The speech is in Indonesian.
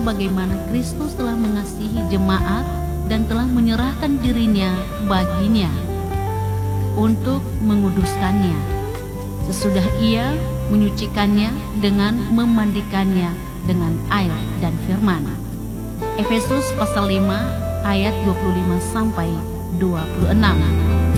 sebagaimana Kristus telah mengasihi jemaat dan telah menyerahkan dirinya baginya untuk menguduskannya, sesudah ia menyucikannya dengan memandikannya dengan air dan firman. Efesus pasal 5 ayat 25 sampai 26.